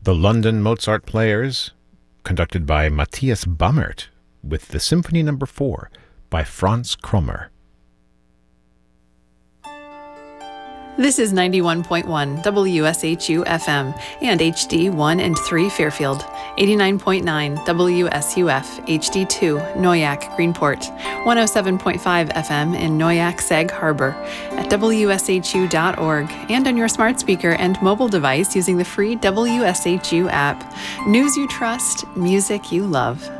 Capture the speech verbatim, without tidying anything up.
The London Mozart Players, conducted by Matthias Bammert, with the Symphony Number four by Franz Krommer. This is ninety-one point one W S H U F M and H D one and three Fairfield, eighty-nine point nine W S U F H D two Noyac Greenport, one oh seven point five F M in Noyac Sag Harbor, at W S H U dot org, and on your smart speaker and mobile device using the free W S H U app. News you trust, music you love.